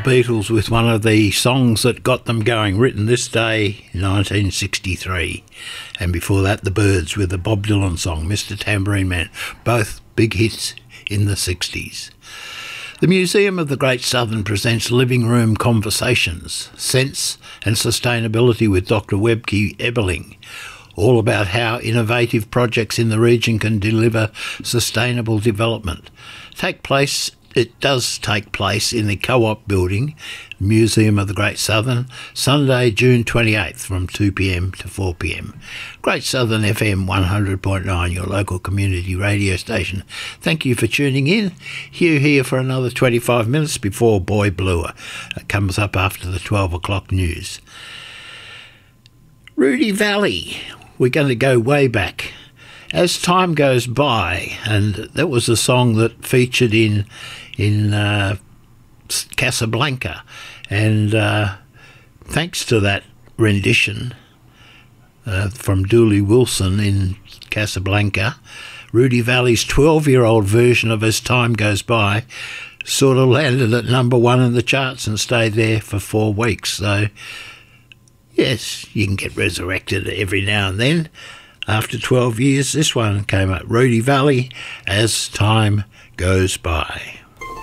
Beatles with one of the songs that got them going, written this day in 1963. And before that, the Byrds with the Bob Dylan song, Mr. Tambourine Man, both big hits in the 60s. The Museum of the Great Southern presents Living Room Conversations, Sense and Sustainability with Dr. Webke Eberling, all about how innovative projects in the region can deliver sustainable development. It does take place in the Co-op Building, Museum of the Great Southern, Sunday, June 28th from 2 p.m. to 4 p.m. Great Southern FM 100.9, your local community radio station. Thank you for tuning in. Hugh here for another 25 minutes before Boy Bluer. It comes up after the 12 o'clock news. Rudy Valley, we're going to go way back. As Time Goes By, and that was a song that featured in Casablanca, and thanks to that rendition from Dooley Wilson in Casablanca, Rudy Valley's 12-year-old version of As Time Goes By sort of landed at number one in the charts and stayed there for 4 weeks. So yes, you can get resurrected every now and then. After 12 years, this one came up, Rudy Valley, As Time Goes By.